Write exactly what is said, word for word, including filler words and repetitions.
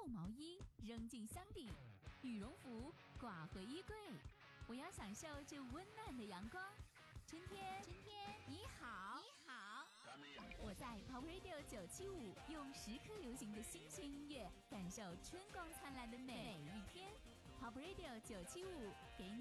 毛衣扔进箱底，羽绒服挂回衣柜。我要享受这温暖的阳光。春天， 春天你好， 你好。 我在 Pop Radio 九七五用时刻流行的新鲜音乐，感受春光灿烂的每一天。Pop Radio 九七五给